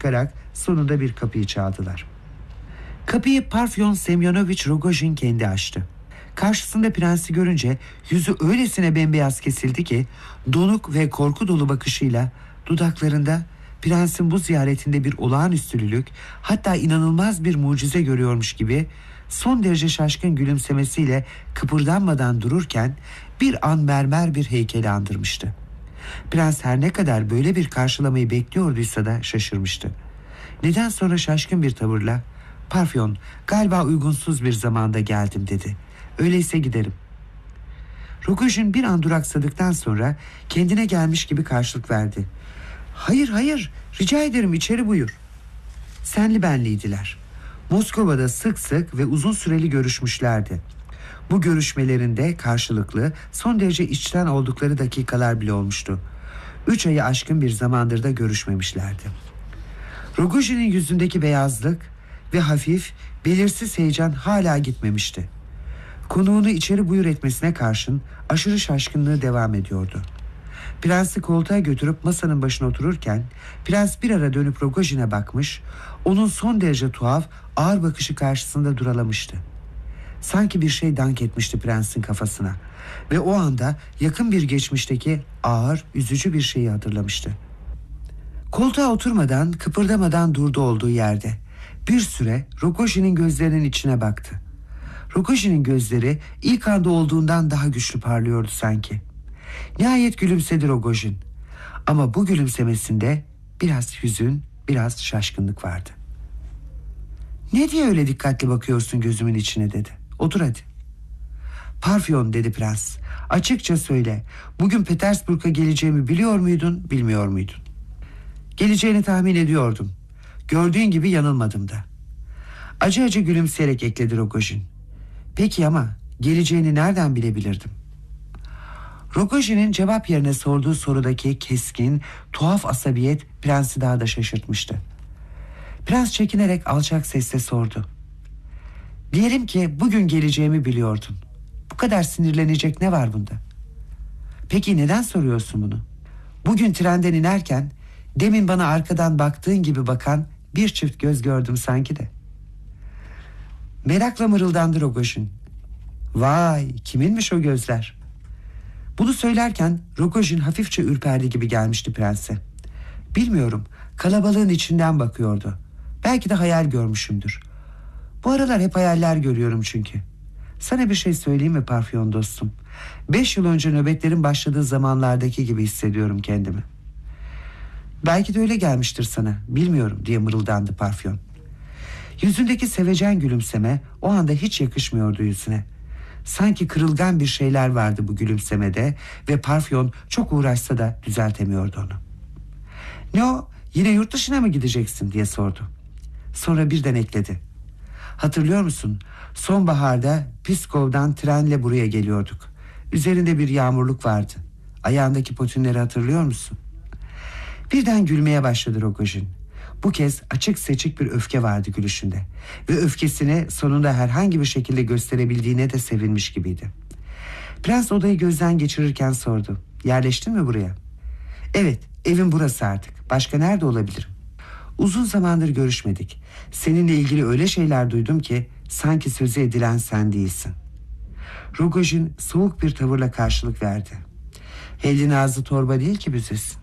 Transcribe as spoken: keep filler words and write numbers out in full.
çıkarak sonunda bir kapıyı çaldılar. Kapıyı Parfyon Semyonovich Rogojin kendi açtı. Karşısında prensi görünce yüzü öylesine bembeyaz kesildi ki donuk ve korku dolu bakışıyla dudaklarında prensin bu ziyaretinde bir olağanüstülülük, hatta inanılmaz bir mucize görüyormuş gibi son derece şaşkın gülümsemesiyle kıpırdanmadan dururken bir an mermer bir heykeli andırmıştı. Prens her ne kadar böyle bir karşılamayı bekliyorduysa da şaşırmıştı. Neden sonra şaşkın bir tavırla "Parfyon, galiba uygunsuz bir zamanda geldim" dedi. "Öyleyse giderim." Rogojin bir an duraksadıktan sonra kendine gelmiş gibi karşılık verdi. "Hayır hayır, rica ederim, içeri buyur." Senli benliydiler. Moskova'da sık sık ve uzun süreli görüşmüşlerdi. Bu görüşmelerinde karşılıklı son derece içten oldukları dakikalar bile olmuştu. Üç ayı aşkın bir zamandır da görüşmemişlerdi. Rogojin'in yüzündeki beyazlık ve hafif, belirsiz heyecan hala gitmemişti. Konuğunu içeri buyur etmesine karşın aşırı şaşkınlığı devam ediyordu. Prensi koltuğa götürüp masanın başına otururken prens bir ara dönüp Rogojin'e bakmış, onun son derece tuhaf, ağır bakışı karşısında duralamıştı. Sanki bir şey dank etmişti prensin kafasına ve o anda yakın bir geçmişteki ağır, üzücü bir şeyi hatırlamıştı. Koltuğa oturmadan, kıpırdamadan durdu olduğu yerde. Bir süre Rogojin'in gözlerinin içine baktı. Rogojin'in gözleri ilk anda olduğundan daha güçlü parlıyordu sanki. Nihayet gülümsedi Rogojin. Ama bu gülümsemesinde biraz hüzün, biraz şaşkınlık vardı. "Ne diye öyle dikkatli bakıyorsun gözümün içine?" dedi. "Otur hadi." "Parfyon," dedi prens, "açıkça söyle, bugün Petersburg'a geleceğimi biliyor muydun, bilmiyor muydun?" "Geleceğini tahmin ediyordum. Gördüğün gibi yanılmadım da." Acı acı gülümseyerek ekledi Rogojin. "Peki ama geleceğini nereden bilebilirdim?" Rogojin'in cevap yerine sorduğu sorudaki keskin, tuhaf asabiyet prensi daha da şaşırtmıştı. Prens çekinerek alçak sesle sordu. "Diyelim ki bugün geleceğimi biliyordun. Bu kadar sinirlenecek ne var bunda? Peki neden soruyorsun bunu? Bugün trenden inerken demin bana arkadan baktığın gibi bakan bir çift göz gördüm sanki de." Merakla mırıldandı Rogojin. "Vay, kiminmiş o gözler?" Bunu söylerken Rogojin hafifçe ürperdi gibi gelmişti prense. "Bilmiyorum, kalabalığın içinden bakıyordu. Belki de hayal görmüşümdür. Bu aralar hep hayaller görüyorum çünkü. Sana bir şey söyleyeyim mi Parfyon dostum? Beş yıl önce nöbetlerin başladığı zamanlardaki gibi hissediyorum kendimi." "Belki de öyle gelmiştir sana, bilmiyorum," diye mırıldandı Parfyon. Yüzündeki sevecen gülümseme o anda hiç yakışmıyordu yüzüne. Sanki kırılgan bir şeyler vardı bu gülümsemede ve Parfyon çok uğraşsa da düzeltemiyordu onu. "Ne o, yine yurt dışına mı gideceksin?" diye sordu. Sonra birden ekledi. "Hatırlıyor musun? Sonbaharda Piskov'dan trenle buraya geliyorduk. Üzerinde bir yağmurluk vardı. Ayağındaki potinleri hatırlıyor musun?" Birden gülmeye başladı Rogojin. Bu kez açık seçik bir öfke vardı gülüşünde ve öfkesini sonunda herhangi bir şekilde gösterebildiğine de sevinmiş gibiydi. Prens odayı gözden geçirirken sordu. "Yerleştin mi buraya?" "Evet, evim burası artık. Başka nerede olabilirim?" "Uzun zamandır görüşmedik. Seninle ilgili öyle şeyler duydum ki sanki sözü edilen sen değilsin." Rogojin soğuk bir tavırla karşılık verdi. "Elin ağzı torba değil ki büzesin.